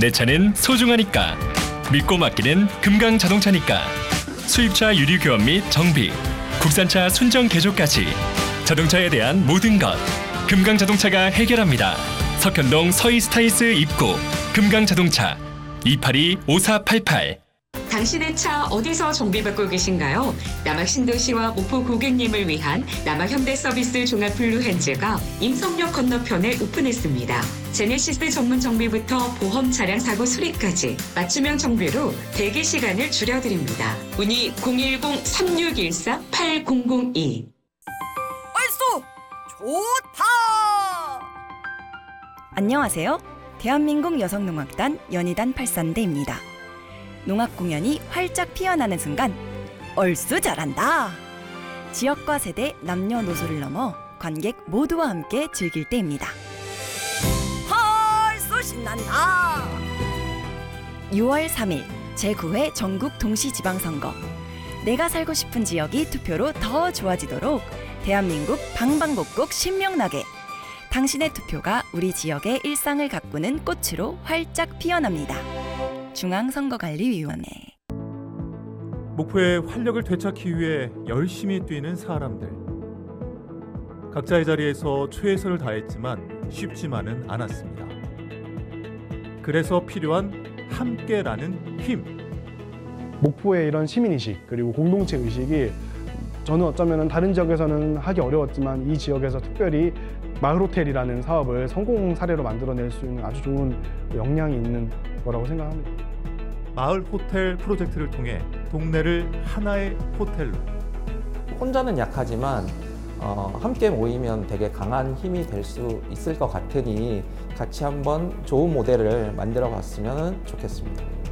내 차는 소중하니까. 믿고 맡기는 금강자동차니까. 수입차 유류 교환 및 정비, 국산차 순정 개조까지 자동차에 대한 모든 것 금강자동차가 해결합니다. 석현동 서이스타이스 입구 금강자동차 282-5488. 당신의 차 어디서 정비받고 계신가요? 남학 신도시와 목포 고객님을 위한 남학 현대서비스 종합블루핸즈가 임성역 건너편에 오픈했습니다. 제네시스 전문 정비부터 보험 차량 사고 수리까지 맞춤형 정비로 대기 시간을 줄여드립니다. 문의 010-3614-8002. 얼쏘 좋다. 안녕하세요. 대한민국 여성농악단 연희단 83대입니다. 농악 공연이 활짝 피어나는 순간 얼쑤 잘한다. 지역과 세대, 남녀노소를 넘어 관객 모두와 함께 즐길 때입니다. 얼쑤 신난다. 6월 3일 제9회 전국 동시지방선거. 내가 살고 싶은 지역이 투표로 더 좋아지도록 대한민국 방방곡곡 신명나게 당신의 투표가 우리 지역의 일상을 가꾸는 꽃으로 활짝 피어납니다. 중앙선거관리위원회. 목포의 활력을 되찾기 위해 열심히 뛰는 사람들. 각자의 자리에서 최선을 다했지만 쉽지만은 않았습니다. 그래서 필요한 함께라는 힘. 목포의 이런 시민의식 그리고 공동체 의식이 저는 어쩌면 다른 지역에서는 하기 어려웠지만 이 지역에서 특별히 마을호텔이라는 사업을 성공 사례로 만들어낼 수 있는 아주 좋은 역량이 있는 거라고 생각합니다. 마을 호텔 프로젝트를 통해 동네를 하나의 호텔로. 혼자는 약하지만 함께 모이면 되게 강한 힘이 될 수 있을 것 같으니 같이 한번 좋은 모델을 만들어 봤으면 좋겠습니다.